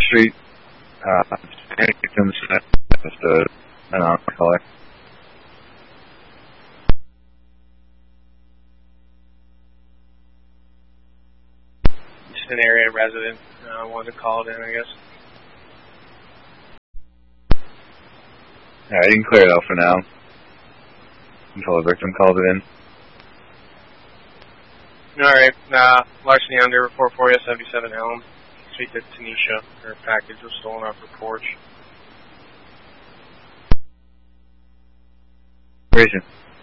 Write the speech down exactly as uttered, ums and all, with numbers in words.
Street. Uh, victims, just a anonymous caller. Just an area resident uh, wanted to call it in, I guess. Alright, you can clear it out for now until the victim calls it in. Alright, uh, larceny under report for you, seventy-seven Elm. Speak to Tanisha. Her package was stolen off her porch. Reason.